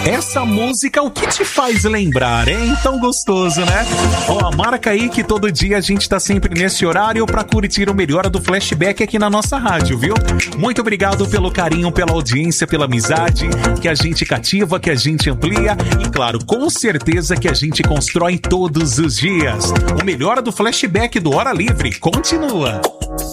Essa música, o que te faz lembrar, hein? Tão gostoso, né? Ó, marca aí que todo dia a gente tá sempre nesse horário pra curtir o melhor do Flashback aqui na nossa rádio, viu? Muito obrigado pelo carinho, pela audiência, pela amizade que a gente cativa, que a gente amplia e, claro, com certeza que a gente constrói todos os dias. O melhor do Flashback do Hora Livre continua.